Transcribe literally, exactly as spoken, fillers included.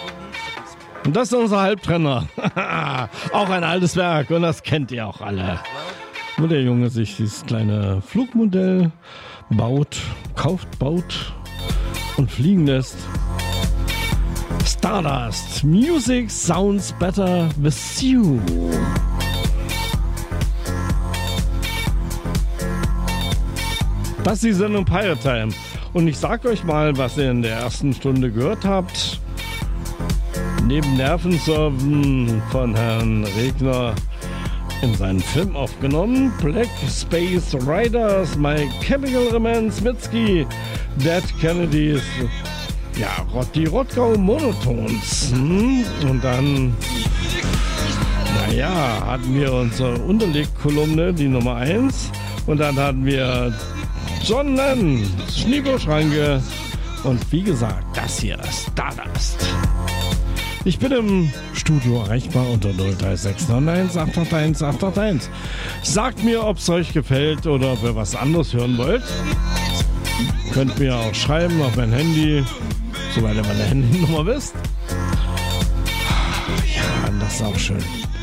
Und das ist unser Halbtrenner. Auch ein altes Werk und das kennt ihr auch alle. Wo der Junge sich dieses kleine Flugmodell baut, kauft, baut und fliegen lässt. Stardust. Music sounds better with you. Das ist die Sendung Pirate Time. Und ich sag euch mal, was ihr in der ersten Stunde gehört habt. Neben Nervensurfen von Herrn Regner in seinen Film aufgenommen. Black Space Riders, My Chemical Romance, Mitski, Dead Kennedys, ja, die Rottgau Monotons. Hm? Und dann, naja, hatten wir unsere Unterlegkolumne, die Nummer eins. Und dann hatten wir John Lennon, Schneeballschranke und wie gesagt, das hier ist Stardust. Ich bin im Studio erreichbar unter null drei sechs neun eins acht acht eins acht acht eins. Sagt mir, ob es euch gefällt oder ob ihr was anderes hören wollt. Könnt mir auch schreiben auf mein Handy, soweit ihr meine Handynummer wisst. Ja, das ist auch schön.